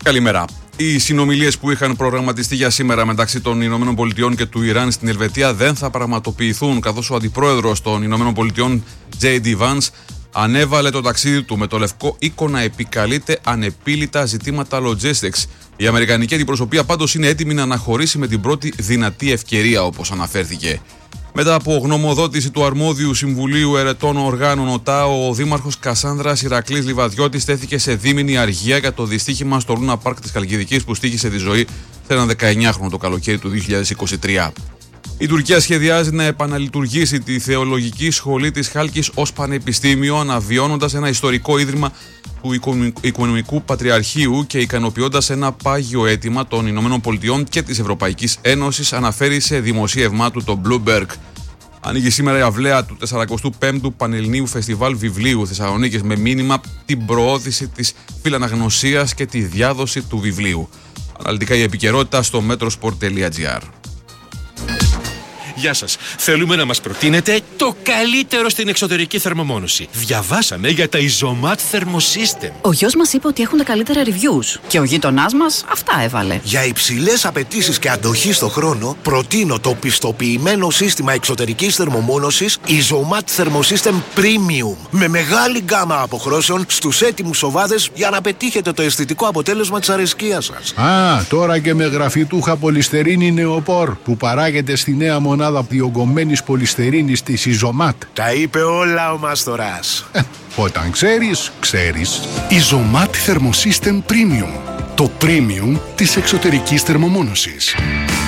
Καλημέρα. Οι συνομιλίες που είχαν προγραμματιστεί για σήμερα μεταξύ των ΗΠΑ και του Ιράν στην Ελβετία δεν θα πραγματοποιηθούν, καθώς ο αντιπρόεδρος των ΗΠΑ, J.D. Vance, ανέβαλε το ταξίδι του με το Λευκό Οίκο να επικαλείται ανεπίλητα ζητήματα logistics. Η αμερικανική αντιπροσωπεία πάντως είναι έτοιμη να αναχωρήσει με την πρώτη δυνατή ευκαιρία, όπως αναφέρθηκε. Μετά από γνωμοδότηση του αρμόδιου Συμβουλίου Ερετών Οργάνων ΟΤΑ, ο δήμαρχος Κασάνδρας Ηρακλής Λιβαδιώτης στέθηκε σε δίμηνη αργία για το δυστύχημα στο Λούνα Πάρκ της Χαλκιδικής που στοίχησε τη ζωή σε έναν 19χρονο το καλοκαίρι του 2023. Η Τουρκία σχεδιάζει να επαναλειτουργήσει τη Θεολογική Σχολή της Χάλκης ως πανεπιστήμιο, αναβιώνοντας ένα ιστορικό ίδρυμα του Οικονομικού Πατριαρχείου και ικανοποιώντας ένα πάγιο αίτημα των ΗΠΑ και της Ευρωπαϊκής Ένωσης, αναφέρει σε δημοσίευμά του το Bloomberg. Ανοίγει σήμερα η αυλαία του 45ου Πανελληνίου Φεστιβάλ Βιβλίου Θεσσαλονίκης με μήνυμα την προώθηση της φιλαναγνωσίας και τη διάδοση του βιβλίου. Αναλυτικά η επικαιρότητα στο metrosport.gr. Γεια σας. Θέλουμε να μας προτείνετε το καλύτερο στην εξωτερική θερμομόνωση. Διαβάσαμε για τα Isomat Thermosystem. Ο γιος μας είπε ότι έχουν τα καλύτερα reviews και ο γείτονάς μας αυτά έβαλε. Για υψηλές απαιτήσεις και αντοχή στο χρόνο, προτείνω το πιστοποιημένο σύστημα εξωτερικής θερμομόνωσης Isomat Thermosystem Premium. Με μεγάλη γκάμα αποχρώσεων στους έτοιμους σοβάδες για να πετύχετε το αισθητικό αποτέλεσμα της αρεσκίας σας. Τώρα και με γραφιτούχα πολυστερίνη νεοπόρ που παράγεται στη νέα μονάδα διογκωμένης πολυστερίνης της Isomat. Τα είπε όλα ο Μάστορας. Όταν ξέρεις, ξέρεις. Isomat Thermosystem Premium. Το premium της εξωτερικής θερμομόνωσης.